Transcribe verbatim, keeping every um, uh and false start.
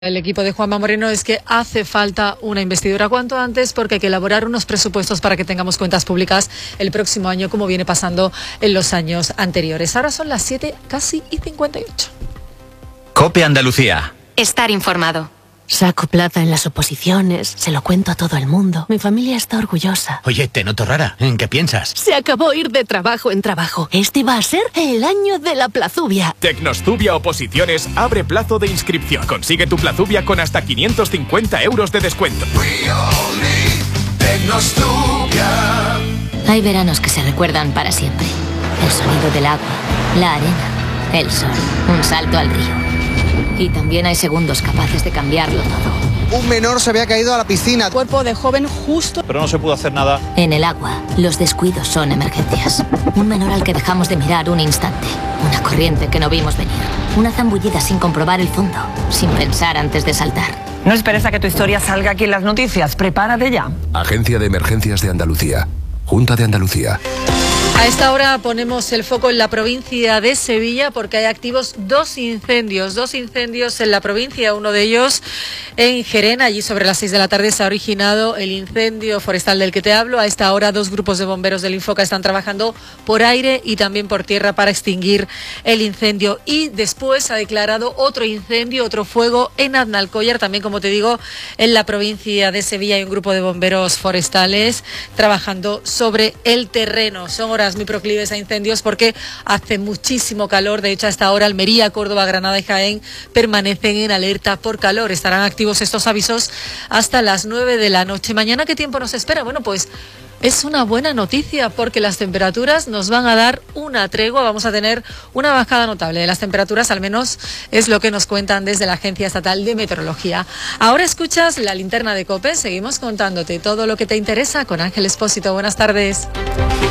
El equipo de Juanma Moreno es que hace falta una investidura cuanto antes porque hay que elaborar unos presupuestos para que tengamos cuentas públicas el próximo año como viene pasando en los años anteriores. Ahora son las siete casi y cincuenta y ocho. COPE Andalucía. Estar informado. Saco plaza en las oposiciones, se lo cuento a todo el mundo. Mi familia está orgullosa. Oye, te noto rara. ¿En qué piensas? Se acabó ir de trabajo en trabajo. Este va a ser el año de la plazubia. Tecnostubia Oposiciones abre plazo de inscripción. Consigue tu plazubia con hasta quinientos cincuenta euros de descuento. Hay veranos que se recuerdan para siempre. El sonido del agua, la arena, el sol, un salto al río. Y también hay segundos capaces de cambiarlo todo. Un menor se había caído a la piscina. Cuerpo de joven justo. Pero no se pudo hacer nada. En el agua, los descuidos son emergencias. Un menor al que dejamos de mirar un instante. Una corriente que no vimos venir. Una zambullida sin comprobar el fondo. Sin pensar antes de saltar. No esperes a que tu historia salga aquí en las noticias. Prepárate ya. Agencia de Emergencias de Andalucía. Junta de Andalucía. A esta hora ponemos el foco en la provincia de Sevilla porque hay activos dos incendios, dos incendios en la provincia, uno de ellos en Gerena. Allí sobre las seis de la tarde se ha originado el incendio forestal del que te hablo. A esta hora dos grupos de bomberos del Infoca están trabajando por aire y también por tierra para extinguir el incendio. Y después ha declarado otro incendio, otro fuego en Aznalcóllar, también como te digo, en la provincia de Sevilla hay un grupo de bomberos forestales trabajando sobre el terreno. Son horas muy proclives a incendios porque hace muchísimo calor. De hecho, a esta hora Almería, Córdoba, Granada y Jaén permanecen en alerta por calor. Estarán activos estos avisos hasta las nueve de la noche. Mañana, ¿qué tiempo nos espera? Bueno, pues es una buena noticia porque las temperaturas nos van a dar una tregua. Vamos a tener una bajada notable de las temperaturas, al menos es lo que nos cuentan desde la Agencia Estatal de Meteorología. Ahora escuchas la linterna de COPE. Seguimos contándote todo lo que te interesa con Ángel Expósito. Buenas tardes.